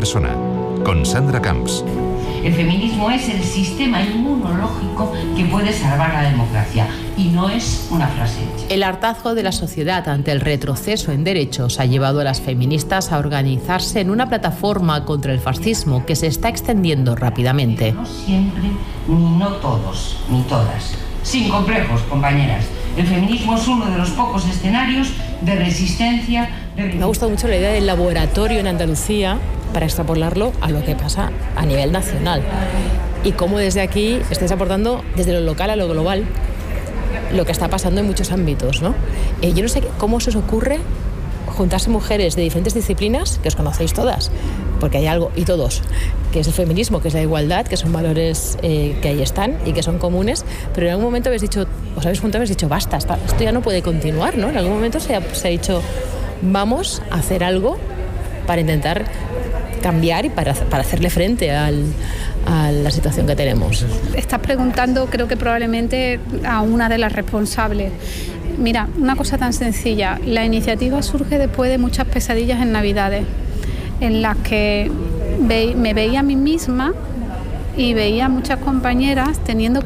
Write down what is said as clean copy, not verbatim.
persona, con Sandra Camps. El feminismo es el sistema inmunológico que puede salvar la democracia y no es una frase hecha. El hartazgo de la sociedad ante el retroceso en derechos ha llevado a las feministas a organizarse en una plataforma contra el fascismo que se está extendiendo rápidamente. No siempre, ni no todos, ni todas. Sin complejos, compañeras. El feminismo es uno de los pocos escenarios de resistencia. Me ha gustado mucho la idea del laboratorio en Andalucía para extrapolarlo a lo que pasa a nivel nacional. Y cómo desde aquí estáis aportando desde lo local a lo global lo que está pasando en muchos ámbitos, ¿no? Yo no sé cómo se os ocurre juntarse mujeres de diferentes disciplinas, que os conocéis todas, porque hay algo, y todos, que es el feminismo, que es la igualdad, que son valores que ahí están y que son comunes, pero en algún momento os habéis juntado y habéis dicho, basta, esto ya no puede continuar, ¿no? En algún momento se ha dicho, vamos a hacer algo para intentar cambiar y para hacerle frente a la situación que tenemos. Estás preguntando, creo que probablemente a una de las responsables. Mira, una cosa tan sencilla, la iniciativa surge después de muchas pesadillas en Navidades, en las que me veía a mí misma y veía a muchas compañeras teniendo